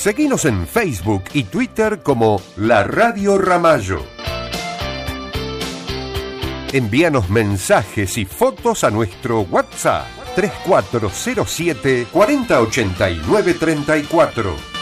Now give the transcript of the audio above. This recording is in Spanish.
Seguinos en Facebook y Twitter como La Radio Ramallo. Envíanos mensajes y fotos a nuestro WhatsApp 3407 4089 34.